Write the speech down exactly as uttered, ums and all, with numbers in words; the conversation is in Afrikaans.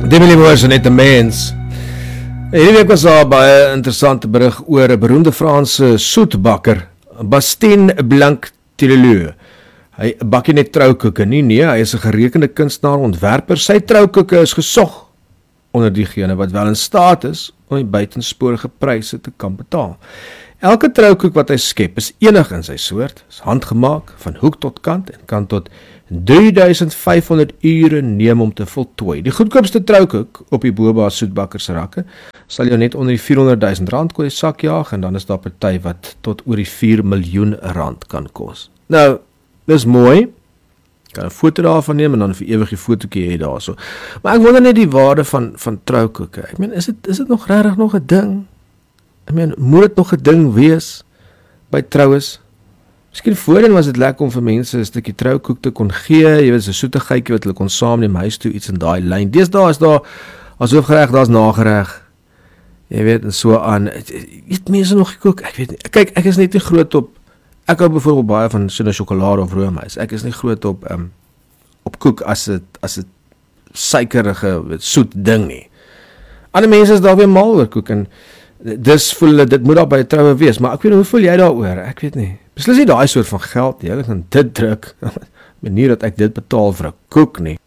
Demi Moore net 'n mens. Hierdie week was daar baie interessante berig oor 'n beroemde Franse soetbakker, Bastien Blanc-Tilleleu. Hy bak nie net troukoeke nie, nee, hy is 'n gerekende kunstenaar ontwerper. Sy troukoeke is gesog onder diegene wat wel in staat is om die buitensporige pryse te kan betaal. Elke troukoek wat hy skep is enig in sy soort, is handgemaak, van hoek tot kant en kan tot drie duisend vyf honderd ure neem om te voltooi. Die goedkoopste troukoek op die Boba soetbakkers rakke sal jou net onder die vierhonderd duisend rand kooi sak jaag, en dan is daar party wat tot oor die vier miljoen rand kan kos. Nou, dis mooi, kan 'n foto daarvan neem en dan vir ewig die fotootjie hê daarso. Maar ek wonder net die waarde van van troukoeke. Ek meen, is dit is dit nog regtig nog 'n ding? Ek meen, moet dit nog 'n ding wees by troues? Miskien voorheen was dit lekker om vir mense 'n stukkie troukoek te kon gee, jy weet, 'n soetigheidjie wat hulle kon saamneem huis toe, iets in daai lyn. Deesdae is daar as hoofgereg, daar's nagereg. Jy weet, en so aan. Eet mense nog gekook? Ek weet nie. Kyk, ek is net nie groot op ek hou byvoorbeeld baie van sinne sjokolade of roomys. Ek is nie groot op um, op koek as dit as dit suikerige, weet, soet ding nie. Ander mense is daar weer mal oor koek en dis voel hulle dit moet daar by 'n troue wees, maar ek weet nie, hoe voel jy daaroor? Ek weet nie. Beslis nie daai soort van geld nie. Ek kan dit druk. Manier dat ek dit betaal vir 'n koek nie.